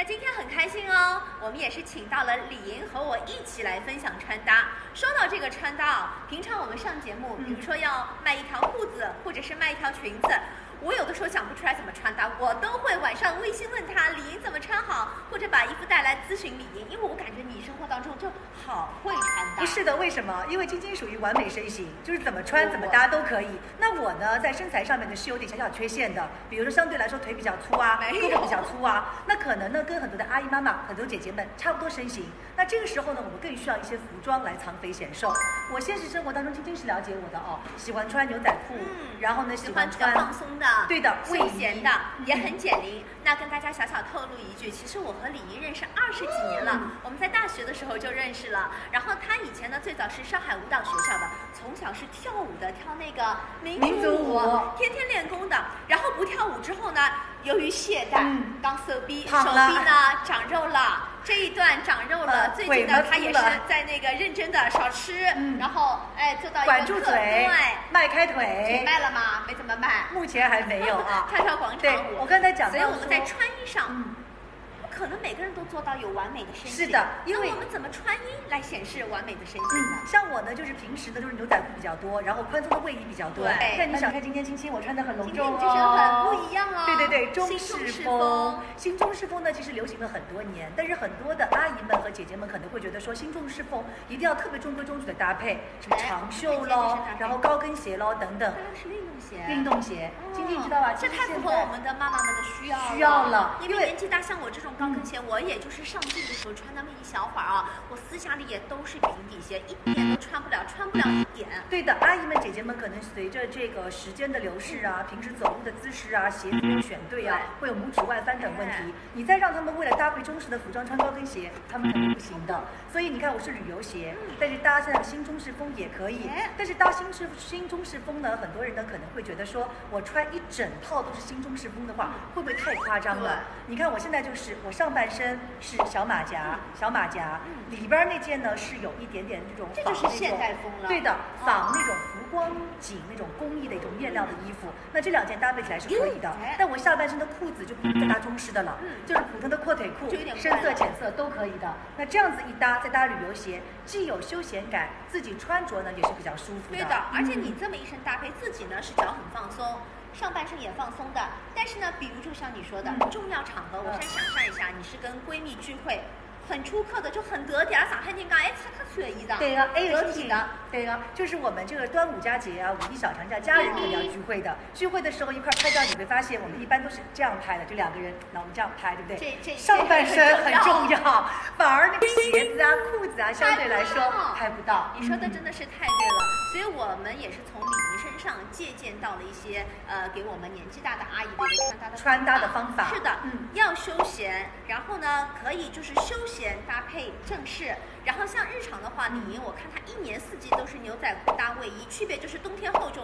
今天很开心哦，我们也是请到了李莹和我一起来分享穿搭。说到这个穿搭啊，平常我们上节目，比如说要卖一条裤子，或者是卖一条裙子。我有的时候想不出来怎么穿搭，我都会晚上微信问他李莹怎么穿好，或者把衣服带来咨询李莹，因为我感觉你生活当中就好会穿搭。 不是的，为什么？因为晶晶属于完美身形，就是怎么穿怎么搭都可以。那我呢，在身材上面呢是有点小小缺陷的，比如说相对来说腿比较粗啊，胳膊比较粗啊，那可能呢跟很多的阿姨妈妈、很多姐姐们差不多身形。那这个时候呢，我们更需要一些服装来藏肥显瘦。我现实生活当中，晶晶是了解我的哦，喜欢穿牛仔裤，然后呢喜欢穿放松的。 对的， 休闲的，也很减龄。那跟大家小小透露一句，其实我和李莹认识20几年了，我们在大学的时候就认识了。然后她以前呢，最早是上海舞蹈学校的，从小是跳舞的，跳那个民族舞，天天练功的。然后不跳舞之后呢，由于懈怠，刚手臂呢长肉了。这一段长肉了，最近呢，他也是在那个认真的少吃，然后做到一个管住嘴，迈开腿， 卖了吗？没怎么卖， 目前还没有啊。 跳跳广场舞， 我刚才讲到， 所以我们在穿衣上，不可能每个人都做到有完美的身形。 是的，因为我们怎么穿衣来显示完美的身形呢？ 像我呢，就是平时呢就是牛仔裤比较多，然后宽松的卫衣比较多。 对， 但你想看今天青青，我穿的很隆重哦， 今天很不一样哦。 对，中式风。新中式风呢，其实流行了很多年，但是很多的阿姨们和姐姐们可能会觉得说，新中式风一定要特别中规中矩的搭配，什么长袖咯，然后高跟鞋咯等等。 是运动鞋。 运动鞋，晶晶知道吧？ 这太符合我们的妈妈们的需要了， 因为年纪大，像我这种高跟鞋，我也就是上镜的时候穿那么一小会儿啊，我私下里也都是平底鞋，一点都穿不了一点。 对的，阿姨们、姐姐们可能随着这个时间的流逝啊，平时走路的姿势啊，鞋子没有选对啊，会有拇指外翻等问题。你再让他们为了搭配中式的服装穿高跟鞋，他们肯定不行的。所以你看，我是旅游鞋，但是搭现在的新中式风也可以。但是搭新中式风呢，很多人呢可能会觉得说，我穿一整套都是新中式风的话，会不会太夸张了？你看我现在就是我上半身是小马甲，里边那件呢是有一点点这种仿就是现代风了。 对的，仿那种浮光锦那种工艺的一种面料的衣服。那这两件搭配起来是可以的。但我下半身的裤子就不再搭中式的了，就是普通的阔腿裤，深色浅色都可以的。那这样子一搭，再搭旅游鞋，既有休闲感，自己穿着呢也是比较舒服的。 对的，而且你这么一身搭配，自己呢是脚很放松。上半身也放松的，但是呢，比如就像你说的，重要场合，我现在想象一下，你是跟闺蜜聚会，很出客的，就很得体。上海人讲，他穿的衣裳， 对啊，得体的，对啊，就是我们这个端午佳节啊，五一小长假，家人肯定要聚会的。聚会的时候一块拍照，你会发现我们一般都是这样拍的，就两个人，那我们这样拍，对不对？ 这上半身很重要，反而那个鞋子啊、裤子啊，相对来说拍不到。 你说的真的是太对了，所以我们也是从李莹身上借鉴到了一些给我们年纪大的阿姨的一个穿搭的方法。 是的，要休闲，然后呢可以就是休闲搭配正式，然后像日常的话，李莹我看她1年4季都是牛仔裤搭卫衣，区别就是冬天厚重。